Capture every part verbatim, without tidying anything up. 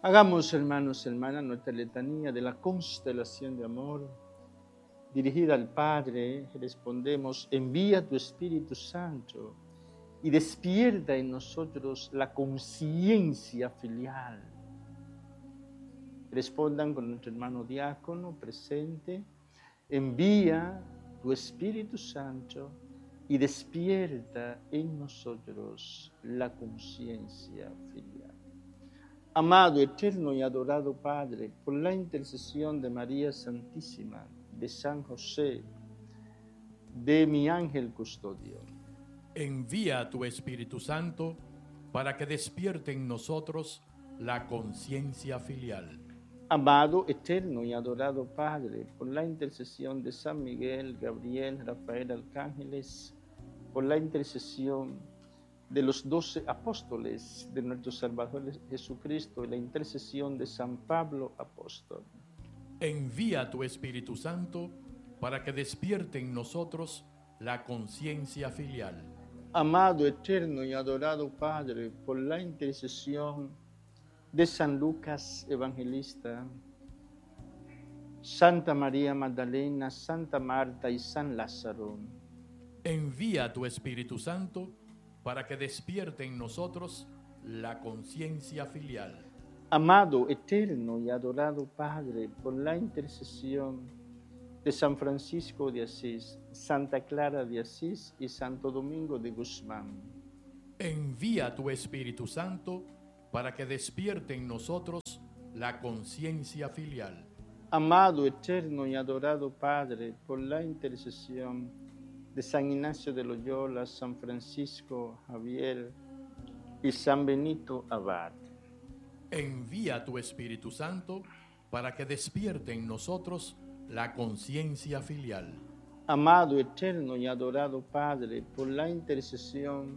Hagamos, hermanos y hermanas, nuestra letanía de la constelación de amor, dirigida al Padre. Respondemos: envía tu Espíritu Santo y despierta en nosotros la conciencia filial. Respondan con nuestro hermano diácono presente: envía tu Espíritu Santo y despierta en nosotros la conciencia filial. Amado, eterno y adorado Padre, por la intercesión de María Santísima, de San José, de mi ángel custodio, envía tu Espíritu Santo para que despierte en nosotros la conciencia filial. Amado, eterno y adorado Padre, por la intercesión de San Miguel, Gabriel, Rafael, arcángeles, por la intercesión de los doce apóstoles de nuestro Salvador Jesucristo y la intercesión de San Pablo apóstol, envía tu Espíritu Santo para que despierte en nosotros la conciencia filial. Amado, eterno y adorado Padre, por la intercesión de San Lucas Evangelista, Santa María Magdalena, Santa Marta y San Lázaro, envía tu Espíritu Santo para que despierte en nosotros la conciencia filial. Amado, eterno y adorado Padre, por la intercesión de San Francisco de Asís, Santa Clara de Asís y Santo Domingo de Guzmán, envía tu Espíritu Santo para que despierte en nosotros la conciencia filial. Amado, eterno y adorado Padre, por la intercesión de San Ignacio de Loyola, San Francisco Javier y San Benito Abad, envía tu Espíritu Santo para que despierte en nosotros la conciencia filial. Amado, eterno y adorado Padre, por la intercesión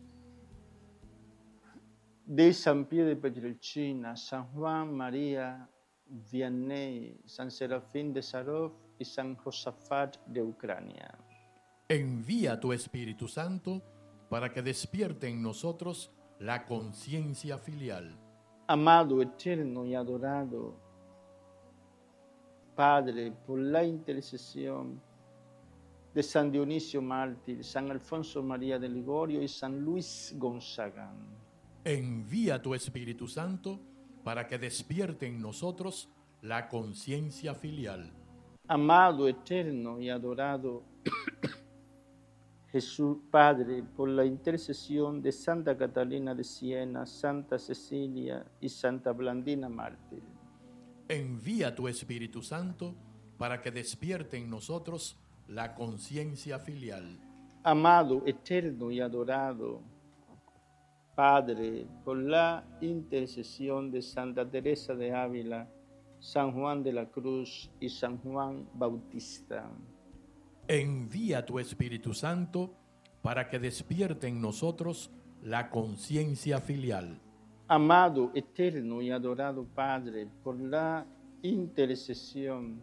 de San Pío de Pietrelcina, San Juan María Vianney, San Serafín de Sarov y San Josafat de Ucrania, envía tu Espíritu Santo para que despierte en nosotros la conciencia filial. Amado, eterno y adorado Padre, por la intercesión de San Dionisio Mártir, San Alfonso María de Ligorio y San Luis Gonzaga, envía tu Espíritu Santo para que despierte en nosotros la conciencia filial. Amado, eterno y adorado Jesús Padre, por la intercesión de Santa Catalina de Siena, Santa Cecilia y Santa Blandina Mártir, envía tu Espíritu Santo para que despierte en nosotros la conciencia filial. Amado, eterno y adorado Padre, por la intercesión de Santa Teresa de Ávila, San Juan de la Cruz y San Juan Bautista, envía tu Espíritu Santo para que despierte en nosotros la conciencia filial. Amado, eterno y adorado Padre, por la intercesión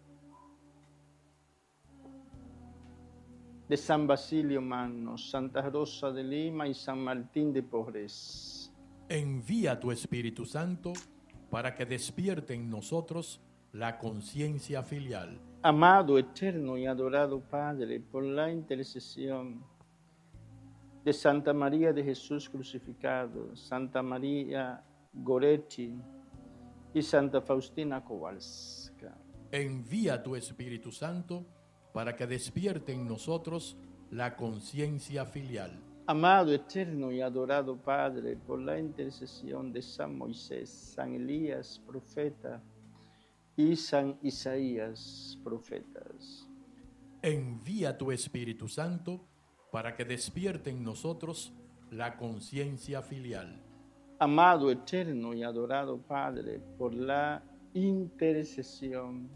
de San Basilio Magno, Santa Rosa de Lima y San Martín de Porres, envía tu Espíritu Santo para que despierte en nosotros la conciencia filial. Amado, eterno y adorado Padre, por la intercesión de Santa María de Jesús crucificado, Santa María Goretti y Santa Faustina Kowalska, envía tu Espíritu Santo para que despierte en nosotros la conciencia filial. Amado, eterno y adorado Padre, por la intercesión de San Moisés, San Elías, profeta, y San Isaías, profetas, envía tu Espíritu Santo para que despierte en nosotros la conciencia filial. Amado, eterno y adorado Padre, por la intercesión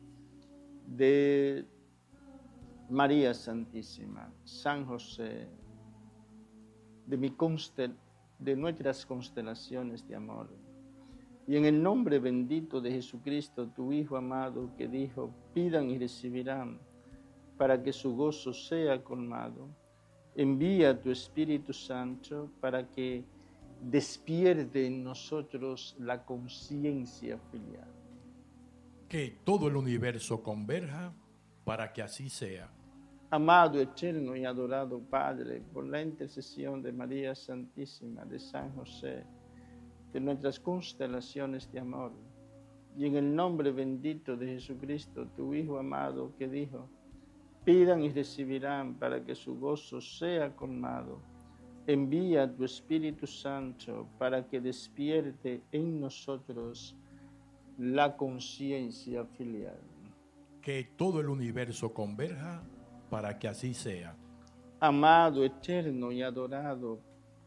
de María Santísima, San José, de, mi constel de nuestras constelaciones de amor, y en el nombre bendito de Jesucristo, tu Hijo amado, que dijo: pidan y recibirán, para que su gozo sea colmado, envía tu Espíritu Santo para que despierte en nosotros la conciencia filial. Que todo el universo converja para que así sea. Amado, eterno y adorado Padre, por la intercesión de María Santísima, de San José, de nuestras constelaciones de amor, y en el nombre bendito de Jesucristo, tu Hijo amado, que dijo, pidan y recibirán para que su gozo sea colmado. Envía tu Espíritu Santo para que despierte en nosotros la conciencia filial. Que todo el universo converja para que así sea. Amado, eterno y adorado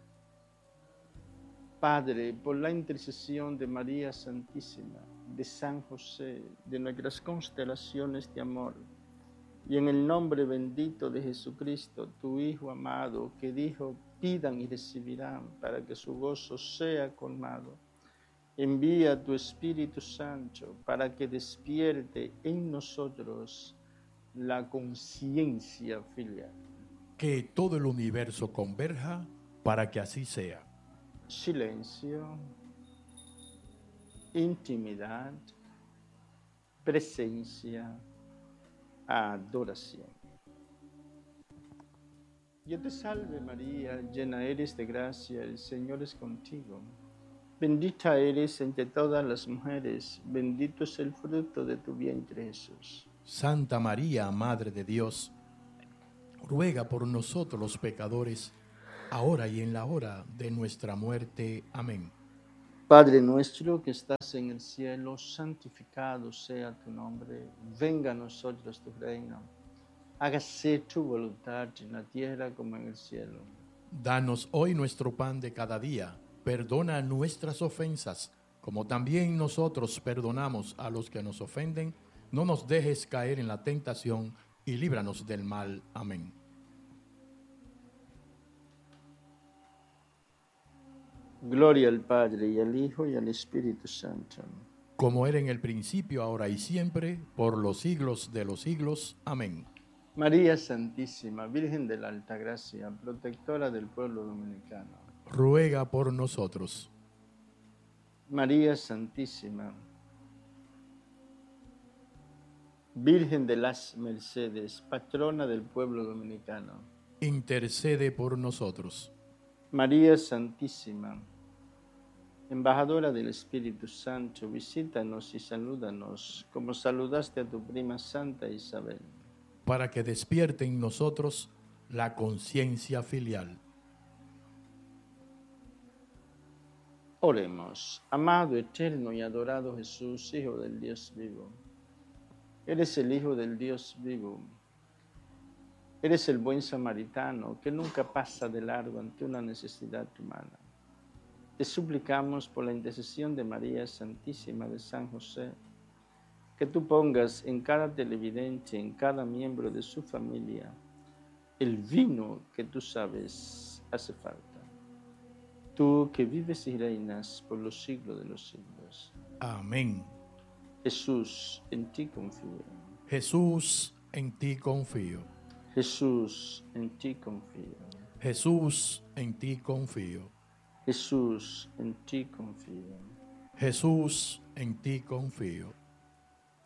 Padre, por la intercesión de María Santísima, de San José, de nuestras constelaciones de amor, y en el nombre bendito de Jesucristo, tu Hijo amado, que dijo, pidan y recibirán para que su gozo sea colmado. Envía tu Espíritu Santo para que despierte en nosotros la conciencia filial. Que todo el universo converja para que así sea. Silencio, intimidad, presencia, adoración. Yo te salve María, llena eres de gracia, el Señor es contigo. Bendita eres entre todas las mujeres, bendito es el fruto de tu vientre Jesús. Santa María, Madre de Dios, ruega por nosotros los pecadores, ahora y en la hora de nuestra muerte. Amén. Padre nuestro que estás en el cielo, santificado sea tu nombre. Venga a nosotros tu reino. Hágase tu voluntad en la tierra como en el cielo. Danos hoy nuestro pan de cada día. Perdona nuestras ofensas, como también nosotros perdonamos a los que nos ofenden. No nos dejes caer en la tentación y líbranos del mal. Amén. Gloria al Padre, y al Hijo, y al Espíritu Santo. Como era en el principio, ahora y siempre, por los siglos de los siglos. Amén. María Santísima, Virgen de la Altagracia, protectora del pueblo dominicano. Ruega por nosotros. María Santísima, Virgen de las Mercedes, patrona del pueblo dominicano. Intercede por nosotros. María Santísima, embajadora del Espíritu Santo, visítanos y salúdanos, como saludaste a tu prima Santa Isabel. Para que despierte en nosotros la conciencia filial. Oremos. Amado, eterno y adorado Jesús, Hijo del Dios vivo. Eres el Hijo del Dios vivo. Eres el buen samaritano que nunca pasa de largo ante una necesidad humana. Te suplicamos por la intercesión de María Santísima de San José, que tú pongas en cada televidente, en cada miembro de su familia, el vino que tú sabes hace falta. Tú que vives y reinas por los siglos de los siglos. Amén. Jesús, en ti confío. Jesús, en ti confío. Jesús, en ti confío. Jesús, en ti confío. Jesús, en ti confío. Jesús, en ti confío.